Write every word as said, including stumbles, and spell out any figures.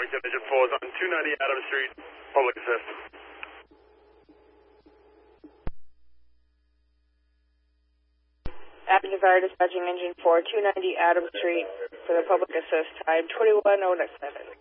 Farmington, Engine four is on two ninety Adams Street, public assist. Adams Fire dispatching Engine four, two ninety Adams Street for the public assist, time twenty-one oh seven.